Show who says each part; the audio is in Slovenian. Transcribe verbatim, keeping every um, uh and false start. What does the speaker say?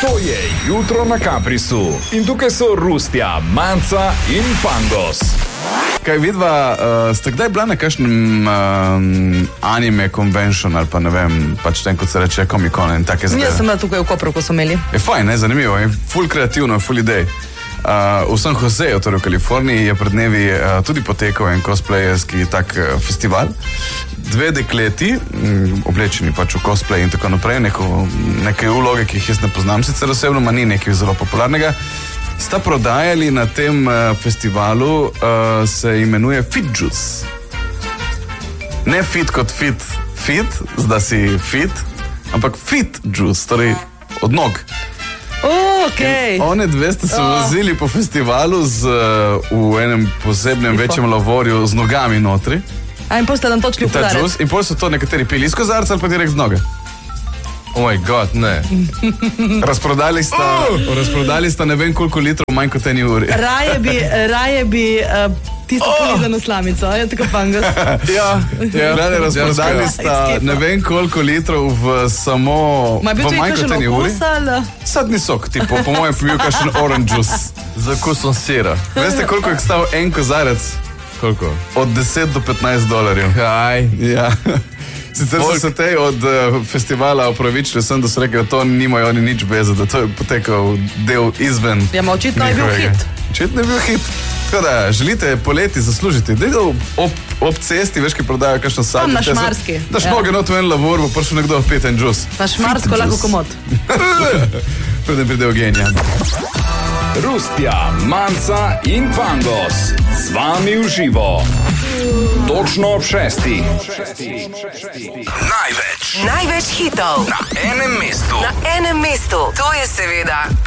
Speaker 1: To je Jutro na Kaprisu. In tukaj so Rustja, Manca in Pangos.
Speaker 2: Kaj vidva, uh, ste kdaj bila na kakšnem um, anime convention ali pa ne vem, pač tem, kot se reče, Comic-Con in take zadeve?
Speaker 3: Jaz sem bila tukaj v Kopru, ko so imeli.
Speaker 2: Je fajn, ne, zanimivo, je ful kreativno, ful idej. Uh, v San Joseju, torej v Kaliforniji, je pred dnevi uh, tudi potekal en cosplayerski tak uh, festival. Dve dekleti, m, oblečeni pač v cosplay in tako naprej, neko, neke vloge, ki jih jaz ne poznam, sicer osebno, ma ni nekaj zelo popularnega, sta prodajali na tem uh, festivalu, uh, se imenuje Fit Juice. Ne fit kot fit, fit, zdaj si fit, ampak Fit Juice, torej od nog.
Speaker 3: Oh, okay.
Speaker 2: One dve ste se
Speaker 3: Oh.
Speaker 2: vozili po festivalu z, uh, v enem posebnem
Speaker 3: Sifo.
Speaker 2: večjem lavorju z nogami notri.
Speaker 3: A in potem ste nam točili v
Speaker 2: Ta
Speaker 3: podarec.
Speaker 2: juice, in potem so to nekateri pili iz kozarca ali pa direkt z noge.
Speaker 4: Oh moj god, ne.
Speaker 2: Razprodali sta, oh! razprodali sta ne vem koliko litrov manj kot eni uri.
Speaker 3: Raje bi, raje bi uh, tisto oh. polizano slamico, je tako Pangos.
Speaker 2: Ja, ja. Gledaj, razprodali sta ne vem koliko litrov v samo
Speaker 3: Ma je bil
Speaker 2: v
Speaker 3: tudi
Speaker 2: manj kot
Speaker 3: kakšen
Speaker 2: eni uri.
Speaker 3: okus ali?
Speaker 2: Sadni sok, tipo, po mojem bil kakšen orange juice.
Speaker 4: Z okusom sira.
Speaker 2: Veste, koliko je stal en kozarec?
Speaker 4: Koliko?
Speaker 2: Od deset do petnajst dolarjev.
Speaker 4: Kaj?
Speaker 2: Ja. Sicer so se tej od uh, festivala opravičili, sem, da so rekli, da to nimajo oni nič veze, da to je potekal del izven.
Speaker 3: Ja, ma očitno je bil
Speaker 2: njihovega.
Speaker 3: hit.
Speaker 2: Očitno je bil hit. Tako da, želite poleti zaslužiti, da ob, ob, ob cesti, veš, ki prodajo kakšno sadje.
Speaker 3: Tam na Šmarski.
Speaker 2: Daš
Speaker 3: Ja.
Speaker 2: noge not v en lavor, bo prišel nekdo pit en juice.
Speaker 3: Na Šmarsko lahko komod.
Speaker 2: Preden pride Eugenija.
Speaker 1: Rustja, Manca in Pangos. Z vami v živo. Točno ob šestih. Največ.
Speaker 5: Največ hitov
Speaker 1: Na enem mestu.
Speaker 5: na enem mestu. To je seveda